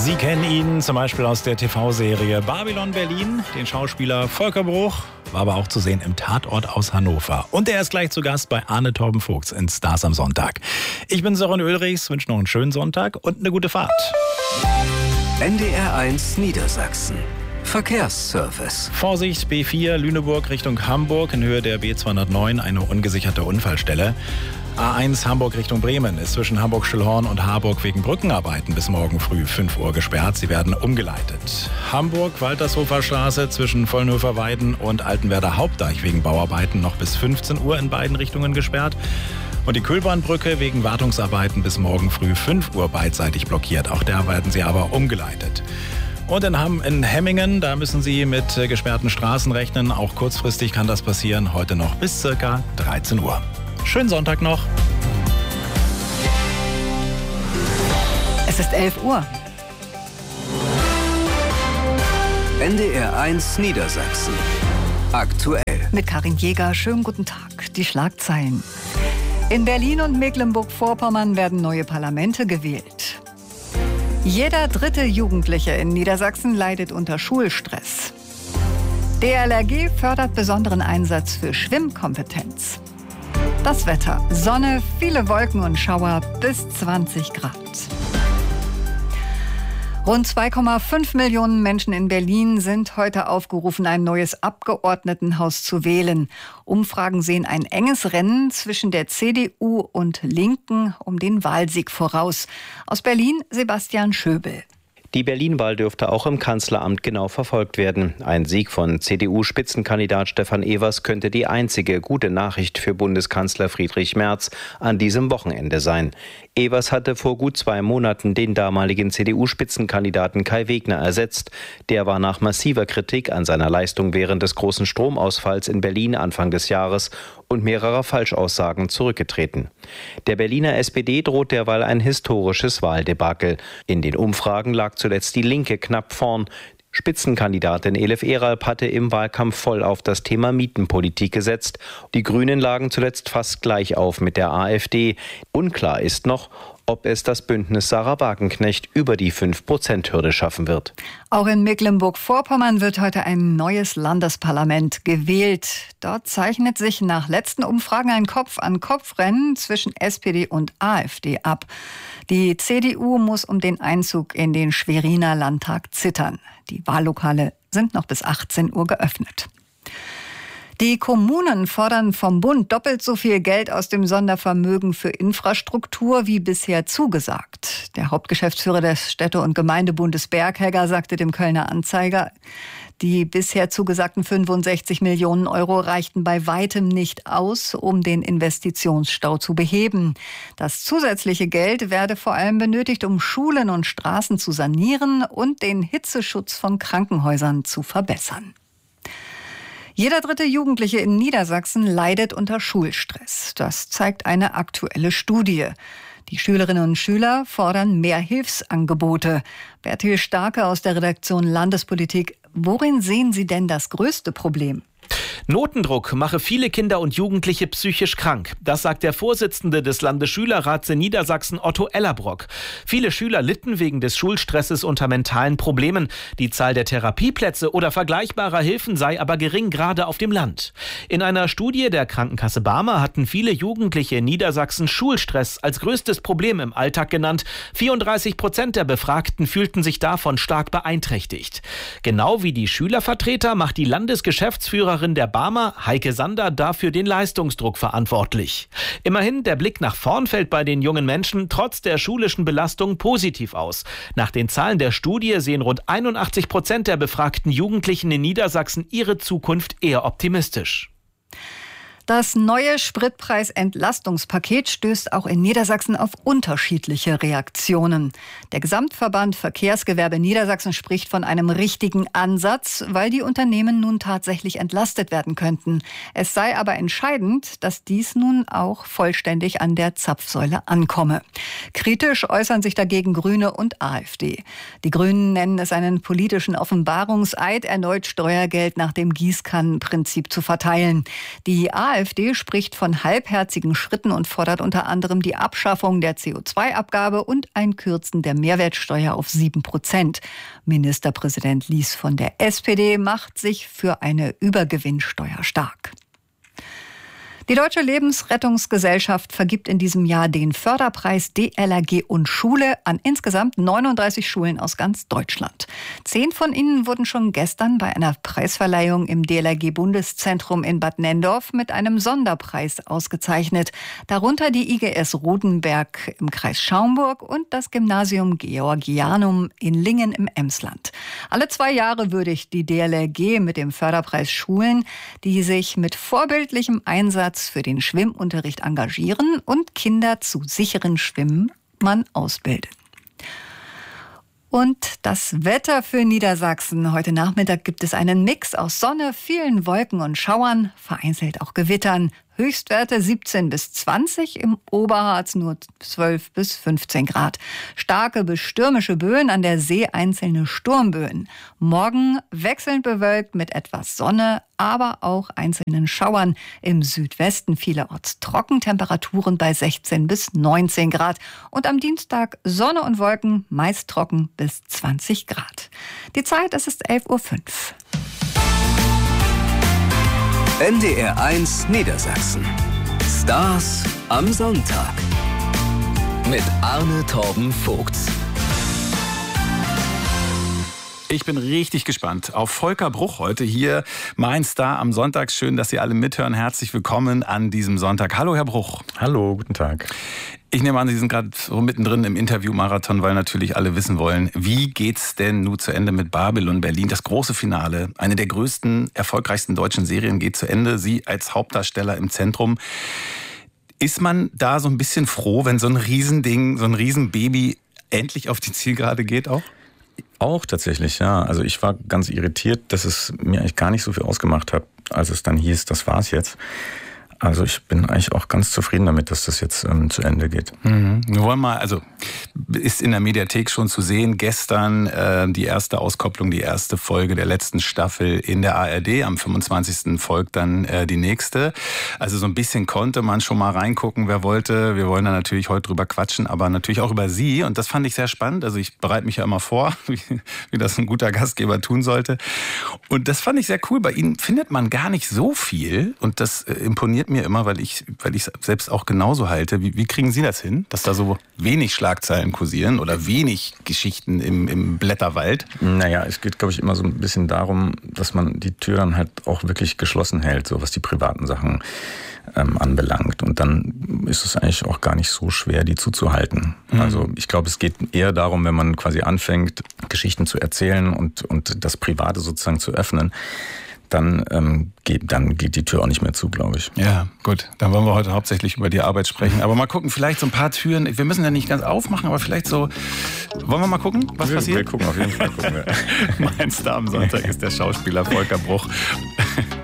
Sie kennen ihn zum Beispiel aus der TV-Serie Babylon Berlin, den Schauspieler Volker Bruch, war aber auch zu sehen im Tatort aus Hannover. Und er ist gleich zu Gast bei Arne Torben Vogts in Stars am Sonntag. Ich bin Sören Ulrichs, wünsche noch einen schönen Sonntag und eine gute Fahrt. NDR 1 Niedersachsen. Verkehrsservice. Vorsicht, B4 Lüneburg Richtung Hamburg in Höhe der B209, eine ungesicherte Unfallstelle. A1 Hamburg Richtung Bremen ist zwischen Hamburg-Schüllhorn und Harburg wegen Brückenarbeiten bis morgen früh 5 Uhr gesperrt. Sie werden umgeleitet. Hamburg-Waltershofer Straße zwischen Vollnhofer-Weiden und Altenwerder Hauptdeich wegen Bauarbeiten noch bis 15 Uhr in beiden Richtungen gesperrt. Und die Kühlbahnbrücke wegen Wartungsarbeiten bis morgen früh 5 Uhr beidseitig blockiert. Auch da werden sie aber umgeleitet. Und in Hemmingen, da müssen Sie mit gesperrten Straßen rechnen. Auch kurzfristig kann das passieren. Heute noch bis ca. 13 Uhr. Schönen Sonntag noch. Es ist 11 Uhr. NDR 1 Niedersachsen. Aktuell. Mit Karin Jäger, schönen guten Tag. Die Schlagzeilen. In Berlin und Mecklenburg-Vorpommern werden neue Parlamente gewählt. Jeder dritte Jugendliche in Niedersachsen leidet unter Schulstress. DLRG fördert besonderen Einsatz für Schwimmkompetenz. Das Wetter: Sonne, viele Wolken und Schauer bis 20 Grad. Rund 2,5 Millionen Menschen in Berlin sind heute aufgerufen, ein neues Abgeordnetenhaus zu wählen. Umfragen sehen ein enges Rennen zwischen der CDU und Linken um den Wahlsieg voraus. Aus Berlin Sebastian Schöbel. Die Berlin-Wahl dürfte auch im Kanzleramt genau verfolgt werden. Ein Sieg von CDU-Spitzenkandidat Stefan Evers könnte die einzige gute Nachricht für Bundeskanzler Friedrich Merz an diesem Wochenende sein. Evers hatte vor gut 2 Monaten den damaligen CDU-Spitzenkandidaten Kai Wegner ersetzt. Der war nach massiver Kritik an seiner Leistung während des großen Stromausfalls in Berlin Anfang des Jahres und mehrerer Falschaussagen zurückgetreten. Der Berliner SPD droht derweil ein historisches Wahldebakel. In den Umfragen lag zuletzt die Linke knapp vorn. Spitzenkandidatin Elif Eralp hatte im Wahlkampf voll auf das Thema Mietenpolitik gesetzt. Die Grünen lagen zuletzt fast gleich auf mit der AfD. Unklar ist noch, ob es das Bündnis Sarah Wagenknecht über die 5%-Hürde schaffen wird. Auch in Mecklenburg-Vorpommern wird heute ein neues Landesparlament gewählt. Dort zeichnet sich nach letzten Umfragen ein Kopf-an-Kopf-Rennen zwischen SPD und AfD ab. Die CDU muss um den Einzug in den Schweriner Landtag zittern. Die Wahllokale sind noch bis 18 Uhr geöffnet. Die Kommunen fordern vom Bund doppelt so viel Geld aus dem Sondervermögen für Infrastruktur wie bisher zugesagt. Der Hauptgeschäftsführer des Städte- und Gemeindebundes Berghegger sagte dem Kölner Anzeiger, die bisher zugesagten 65 Millionen Euro reichten bei weitem nicht aus, um den Investitionsstau zu beheben. Das zusätzliche Geld werde vor allem benötigt, um Schulen und Straßen zu sanieren und den Hitzeschutz von Krankenhäusern zu verbessern. Jeder dritte Jugendliche in Niedersachsen leidet unter Schulstress. Das zeigt eine aktuelle Studie. Die Schülerinnen und Schüler fordern mehr Hilfsangebote. Bertil Starke aus der Redaktion Landespolitik. Worin sehen Sie denn das größte Problem? Notendruck mache viele Kinder und Jugendliche psychisch krank. Das sagt der Vorsitzende des Landesschülerrats in Niedersachsen, Otto Ellerbrock. Viele Schüler litten wegen des Schulstresses unter mentalen Problemen. Die Zahl der Therapieplätze oder vergleichbarer Hilfen sei aber gering, gerade auf dem Land. In einer Studie der Krankenkasse Barmer hatten viele Jugendliche in Niedersachsen Schulstress als größtes Problem im Alltag genannt. 34% der Befragten fühlten sich davon stark beeinträchtigt. Genau wie die Schülervertreter macht die Landesgeschäftsführerin der Barmer, Heike Sander, dafür den Leistungsdruck verantwortlich. Immerhin, der Blick nach vorn fällt bei den jungen Menschen trotz der schulischen Belastung positiv aus. Nach den Zahlen der Studie sehen rund 81% der befragten Jugendlichen in Niedersachsen ihre Zukunft eher optimistisch. Das neue Spritpreisentlastungspaket stößt auch in Niedersachsen auf unterschiedliche Reaktionen. Der Gesamtverband Verkehrsgewerbe Niedersachsen spricht von einem richtigen Ansatz, weil die Unternehmen nun tatsächlich entlastet werden könnten. Es sei aber entscheidend, dass dies nun auch vollständig an der Zapfsäule ankomme. Kritisch äußern sich dagegen Grüne und AfD. Die Grünen nennen es einen politischen Offenbarungseid, erneut Steuergeld nach dem Gießkannenprinzip zu verteilen. Die AfD AfD spricht von halbherzigen Schritten und fordert unter anderem die Abschaffung der CO2-Abgabe und ein Kürzen der Mehrwertsteuer auf 7%. Ministerpräsident Lies von der SPD macht sich für eine Übergewinnsteuer stark. Die Deutsche Lebensrettungsgesellschaft vergibt in diesem Jahr den Förderpreis DLRG und Schule an insgesamt 39 Schulen aus ganz Deutschland. 10 von ihnen wurden schon gestern bei einer Preisverleihung im DLRG-Bundeszentrum in Bad Nenndorf mit einem Sonderpreis ausgezeichnet. Darunter die IGS Rodenberg im Kreis Schaumburg und das Gymnasium Georgianum in Lingen im Emsland. Alle 2 Jahre würdigt die DLRG mit dem Förderpreis Schulen, die sich mit vorbildlichem Einsatz für den Schwimmunterricht engagieren und Kinder zu sicheren Schwimmen ausbilden. Und das Wetter für Niedersachsen. Heute Nachmittag gibt es einen Mix aus Sonne, vielen Wolken und Schauern, vereinzelt auch Gewittern. Höchstwerte 17 bis 20, im Oberharz nur 12 bis 15 Grad. Starke bis stürmische Böen, an der See einzelne Sturmböen. Morgen wechselnd bewölkt mit etwas Sonne, aber auch einzelnen Schauern. Im Südwesten vielerorts trocken, Temperaturen bei 16 bis 19 Grad. Und am Dienstag Sonne und Wolken, meist trocken bis 20 Grad. Die Zeit, es ist 11:05 Uhr. NDR 1 Niedersachsen. Stars am Sonntag. Mit Arne Torben Vogt. Ich bin richtig gespannt auf Volker Bruch heute hier. Mein Star am Sonntag. Schön, dass Sie alle mithören. Herzlich willkommen an diesem Sonntag. Hallo, Herr Bruch. Hallo, guten Tag. Ich nehme an, Sie sind gerade so mittendrin im Interviewmarathon, weil natürlich alle wissen wollen, wie geht's denn nun zu Ende mit Babylon Berlin? Das große Finale, eine der größten, erfolgreichsten deutschen Serien geht zu Ende. Sie als Hauptdarsteller im Zentrum. Ist man da so ein bisschen froh, wenn so ein Riesending, so ein Riesenbaby endlich auf die Zielgerade geht auch? Auch tatsächlich, ja. Also ich war ganz irritiert, dass es mir eigentlich gar nicht so viel ausgemacht hat, als es dann hieß, das war's jetzt. Also ich bin eigentlich auch ganz zufrieden damit, dass das jetzt zu Ende geht. Wir wollen mal, also ist in der Mediathek schon zu sehen, gestern die erste Auskopplung, die erste Folge der letzten Staffel in der ARD. Am 25. folgt dann die nächste. Also so ein bisschen konnte man schon mal reingucken, wer wollte. Wir wollen da natürlich heute drüber quatschen, aber natürlich auch über Sie. Und das fand ich sehr spannend. Also ich bereite mich ja immer vor, wie das ein guter Gastgeber tun sollte. Und das fand ich sehr cool. Bei Ihnen findet man gar nicht so viel. Und das imponiert mir immer, weil ich selbst auch genauso halte. Wie kriegen Sie das hin, dass da so wenig Schlagzeilen kursieren oder wenig Geschichten im Blätterwald? Naja, es geht, glaube ich, immer so ein bisschen darum, dass man die Tür dann halt auch wirklich geschlossen hält, so was die privaten Sachen anbelangt. Und dann ist es eigentlich auch gar nicht so schwer, die zuzuhalten. Also ich glaube, es geht eher darum, wenn man quasi anfängt, Geschichten zu erzählen und das Private sozusagen zu öffnen, dann geht die Tür auch nicht mehr zu, glaube ich. Ja, gut. Dann wollen wir heute hauptsächlich über die Arbeit sprechen. Aber mal gucken, vielleicht so ein paar Türen. Wir müssen ja nicht ganz aufmachen, aber vielleicht so. Wollen wir mal gucken, was passiert? Wir gucken auf jeden Fall. Mein Star am Sonntag ist der Schauspieler Volker Bruch.